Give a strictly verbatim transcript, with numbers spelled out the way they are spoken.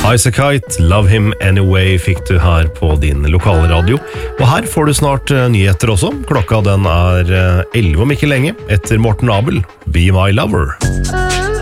Highasakite, Love Him Anyway fikk du her på din lokale radio. Og her får du snart uh, nyheter også. Klokka den er uh, elleve om ikke lenge, etter Morten Abel, Be My Lover.